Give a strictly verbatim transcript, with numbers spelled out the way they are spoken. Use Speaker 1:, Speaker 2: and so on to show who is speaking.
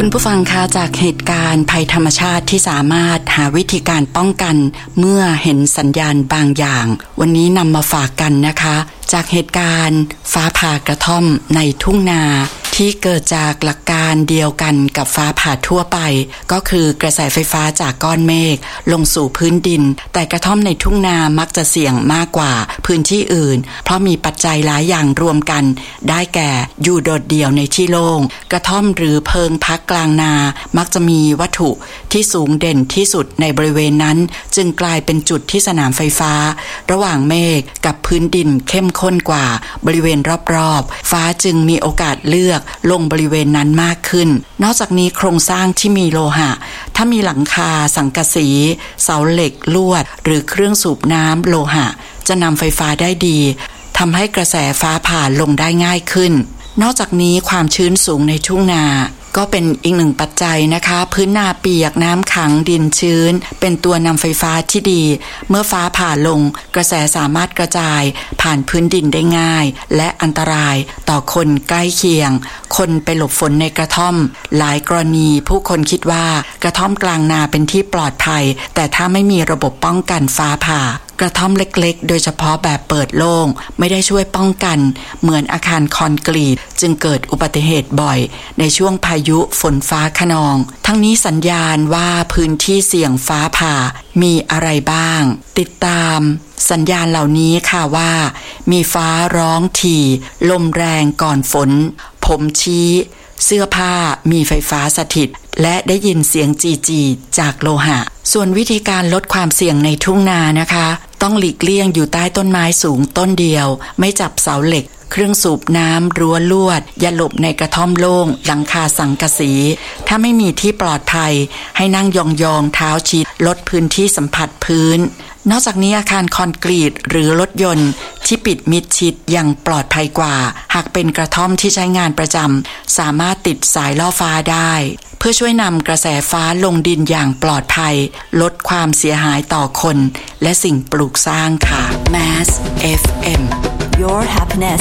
Speaker 1: คุณผู้ฟังคะจากเหตุการณ์ภัยธรรมชาติที่สามารถหาวิธีการป้องกันเมื่อเห็นสัญญาณบางอย่างวันนี้นำมาฝากกันนะคะจากเหตุการณ์ฟ้าผ่ากระท่อมในทุ่งนาที่เกิดจากหลักการเดียวกันกับฟ้าผ่าทั่วไปก็คือกระแสไฟฟ้าจากก้อนเมฆลงสู่พื้นดินแต่กระท่อมในทุ่งนามักจะเสี่ยงมากกว่าพื้นที่อื่นเพราะมีปัจจัยหลายอย่างรวมกันได้แก่อยู่โดดเดี่ยวในที่โล่งกระท่อมหรือเพิงพักกลางนามักจะมีวัตถุที่สูงเด่นที่สุดในบริเวณนั้นจึงกลายเป็นจุดที่สนามไฟฟ้าระหว่างเมฆกับพื้นดินเข้มข้นกว่าบริเวณรอบๆฟ้าจึงมีโอกาสเลือกลงบริเวณนั้นมากขึ้นนอกจากนี้โครงสร้างที่มีโลหะถ้ามีหลังคาสังกะสีเสาเหล็กลวดหรือเครื่องสูบน้ำโลหะจะนำไฟฟ้าได้ดีทำให้กระแสฟ้าผ่าลงได้ง่ายขึ้นนอกจากนี้ความชื้นสูงในทุ่งนาก็เป็นอีกหนึ่งปัจจัยนะคะพื้นนาเปียกน้ำขังดินชื้นเป็นตัวนำไฟฟ้าที่ดีเมื่อฟ้าผ่าลงกระแสสามารถกระจายผ่านพื้นดินได้ง่ายและอันตรายต่อคนใกล้เคียงคนไปหลบฝนในกระท่อมหลายกรณีผู้คนคิดว่ากระท่อมกลางนาเป็นที่ปลอดภัยแต่ถ้าไม่มีระบบป้องกันฟ้าผ่ากระท่อมเล็กๆโดยเฉพาะแบบเปิดโล่งไม่ได้ช่วยป้องกันเหมือนอาคารคอนกรีตจึงเกิดอุบัติเหตุบ่อยในช่วงพายุฝนฟ้าคะนองทั้งนี้สัญญาณว่าพื้นที่เสี่ยงฟ้าผ่ามีอะไรบ้างติดตามสัญญาณเหล่านี้ค่ะว่ามีฟ้าร้องถี่ลมแรงก่อนฝนผมชี้เสื้อผ้ามีไฟฟ้าสถิตและได้ยินเสียงจีจีจากโลหะส่วนวิธีการลดความเสี่ยงในทุ่งนานะคะต้องหลีกเลี่ยงอยู่ใต้ต้นไม้สูงต้นเดียวไม่จับเสาเหล็กเครื่องสูบน้ำรั้วลวดอย่าหลบในกระท่อมโล่งหลังคาสังกะสีถ้าไม่มีที่ปลอดภัยให้นั่งยองๆเท้าชิดลดพื้นที่สัมผัสพื้นนอกจากนี้อาคารคอนกรีตหรือรถยนต์ที่ปิดมิดชิดยังปลอดภัยกว่าหากเป็นกระท่อมที่ใช้งานประจำสามารถติดสายล่อฟ้าได้เพื่อช่วยนำกระแสฟ้าลงดินอย่างปลอดภัยลดความเสียหายต่อคนและสิ่งปลูกสร้างค่ะ Mass เอฟ เอ็ม
Speaker 2: Your happiness